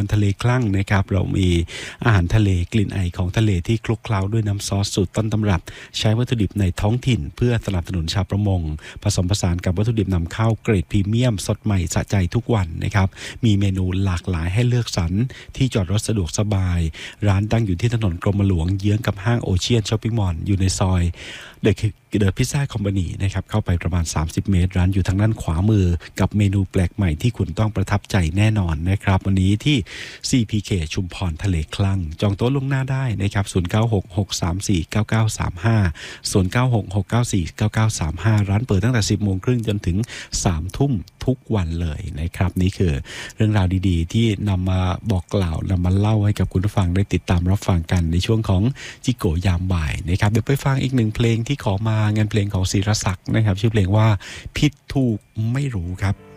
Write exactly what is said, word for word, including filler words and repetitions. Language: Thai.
ทะเลคลั่งนะครับเรามีอาหารทะเลกลิ่นไอของทะเลที่คลุกเคล้าด้วยน้ำซอสสูตรต้นตำรับใช้วัตถุดิบในท้องถิ่นเพื่อสนับสนุนชาวประมงผสมผสานกับวัตถุดิบนำเข้าเกรดพรีเมียมสดใหม่สะใจทุกวันนะครับมีเมนูหลากหลายให้เลือกสรรที่จอดรถสะดวกสบายร้านตั้งอยู่ที่ถนนกรมหลวงเยื้องกับห้างโอเชียนช้อปปิ้งมอลล์อยู่ในซอยเดอะเดอะพิซซ่าคอมพานีนะครับเข้าไปประมาณสามสิบเมตรร้านอยู่ทางด้านขวามือกับเมนูแปลกใหม่ที่คุณต้องประทับใจแน่นอนนะครับวันนี้ที่ ซี พี เค ชุมพรทะเลคลั่งจองโต๊ะล่วงหน้าได้นะครับศูนย์ เก้า หก หก สาม สี่ เก้า เก้า สาม ห้า ศูนย์ เก้า หก หก เก้า สี่ เก้า เก้า สาม ห้าร้านเปิดตั้งแต่ สิบโมงครึ่งจนถึง สามทุ่มทุกวันเลยนะครับนี่คือเรื่องราวดีๆที่นำมาบอกกล่าวนำมาเล่าให้กับคุณผู้ฟังได้ติดตามรับฟังกันในช่วงของจิโกยามบ่ายนะครับเดี๋ยวไปฟังอีกหนึ่งเพลงที่ขอมางานเพลงของศิรศักดิ์นะครับชื่อเพลงว่าผิดถูกไม่รู้ครับ